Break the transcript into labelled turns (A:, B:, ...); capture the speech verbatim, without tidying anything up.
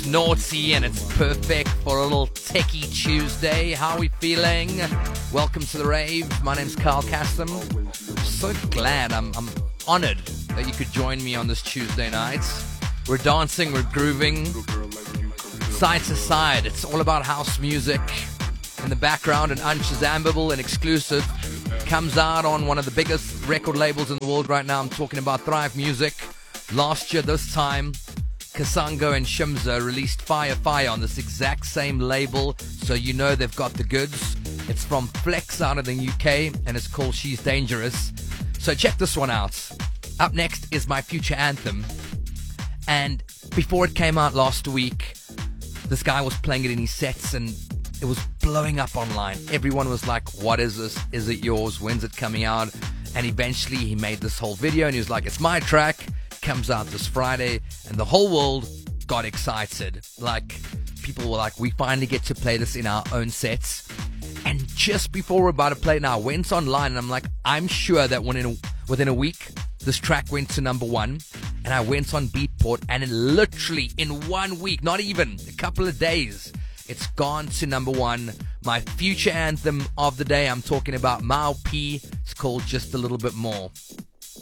A: It's naughty and it's perfect for a little techie Tuesday. How are we feeling? Welcome to the rave. My name's Carl Cassim. So glad, I'm, I'm honored that you could join me on this Tuesday night. We're dancing, we're grooving, side to side. It's all about house music. In the background, an unshazamable and exclusive comes out on one of the biggest record labels in the world right now. I'm talking about Thrive Music. Last year, this time, Kasango and Shimza released Fire Fire on this exact same label, so you know they've got the goods. It's from Flex out of the U K, and it's called She's Dangerous. So check this one out. Up next is my future anthem. And before it came out last week, this guy was playing it in his sets, and it was blowing up online. Everyone was like, what is this? Is it yours? When's it coming out? And eventually he made this whole video, and he was like, it's my track. Comes out this Friday, and the whole world got excited. Like, people were like, we finally get to play this in our own sets. And just before we're about to play it now, I went online, and I'm like, I'm sure that within a, within a week, this track went to number one. And I went on Beatport, and it literally in one week, not even a couple of days, it's gone to number one. My future anthem of the day, I'm talking about Mau P. It's called Just a Little Bit More.